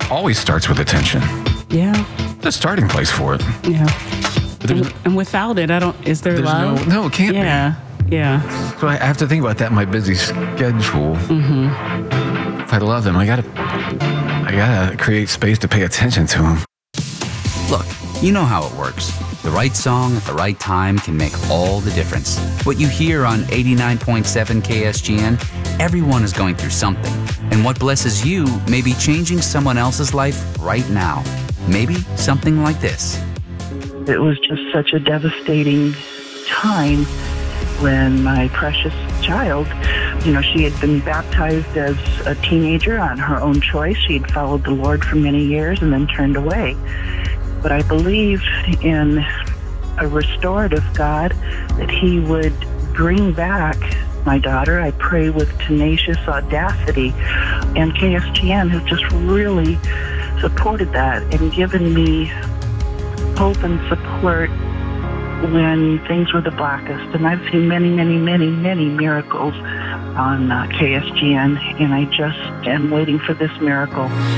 always starts with attention. Yeah. The starting place for it. Yeah. But And without it, is there there's love? no, it can't Yeah. Yeah. be. So I have to think about that in my busy schedule. Mm-hmm. If I love them, I gotta create space to pay attention to them. Look, you know how it works. The right song at the right time can make all the difference. What you hear on 89.7 KSGN, everyone is going through something. And what blesses you may be changing someone else's life right now. Maybe something like this. It was just such a devastating time when my precious child, she had been baptized as a teenager on her own choice. She had followed the Lord for many years and then turned away. But I believe in a restorative God, that He would bring back my daughter. I pray with tenacious audacity. And KSGN has just really supported that and given me hope and support when things were the blackest. And I've seen many, many, many, many miracles on KSGN, and I just am waiting for this miracle.